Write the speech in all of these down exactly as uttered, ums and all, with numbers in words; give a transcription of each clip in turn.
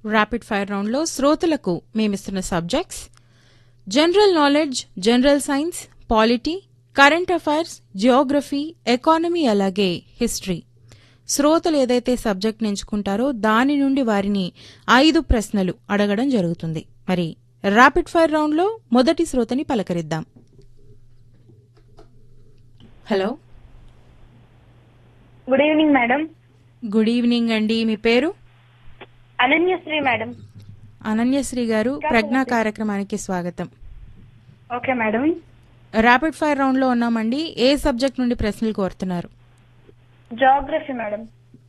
Rapid fire రౌండ్లో శ్రోతలకు మేమిస్తున్న subjects general knowledge, general science, polity, current affairs, Geography, economy, అలాగే history. శ్రోతలు ఏదైతే సబ్జెక్ట్ ఎంచుకుంటారో దాని నుండి వారిని ఐదు ప్రశ్నలు అడగడం జరుగుతుంది. మరి ర్యాపిడ్ ఫైర్ రౌండ్లో మొదటి శ్రోతని పలకరిద్దాం. Hello, good evening madam. Good evening అండి. మీ పేరు? అనన్యశ్రీ మేడం. అనన్యశ్రీ గారు, ప్రజ్ఞా కార్యక్రమానికి స్వాగతం. Okay madam. Rapid fire round లో ఉన్నామండి. ఏ సబ్జెక్ట్ నుండి ప్రశ్నలు కోరుతున్నారు? Geography madam.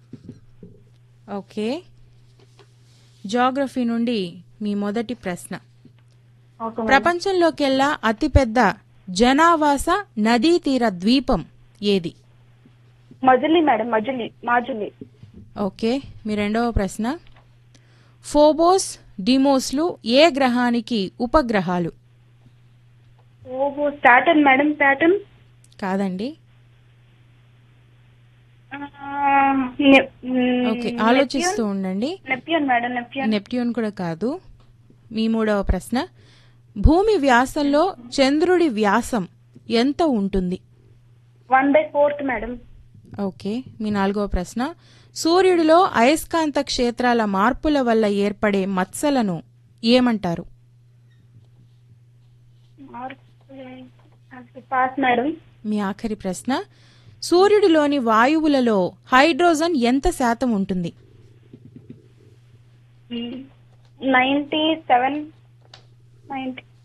ఓకే, జియోగ్రఫీ నుండి మీ మొదటి ప్రశ్న. ప్రపంచంలోకెల్లా అతిపెద్ద జనావాస నదీ తీర ద్వీపం ఏది? మజులి మేడం. మజులి మాజులి. ఓకే, మీ రెండవ ప్రశ్న. ఫోబోస్, డిమోస్లు ఏ గ్రహానికి ఉపగ్రహాలు? ఓహో, సాటర్న్ మేడం. సాటర్న్ కాదండి. ఆ, ఓకే, ఆలోచిస్తూ ఉండండి. Neptune madam. నెప్ట్యూన్. నెప్ట్యూన్ కూడా కాదు. మీ మూడవ ప్రశ్న. భూమి వ్యాసంలో చంద్రుడి వ్యాసం ఎంత ఉంటుంది? One by fourth madam. Okay, మీ నాలుగవ ప్రశ్న. సూర్యుడిలో అయస్కాంత క్షేత్రాల మార్పుల వల్ల ఏర్పడే మత్సలను ఏమంటారు? Pass madam. మీ ఆఖరి ప్రశ్న. సూర్యుడిలోని వాయువులలో హైడ్రోజన్ ఎంత శాతం ఉంటుంది? Ninety seven ninety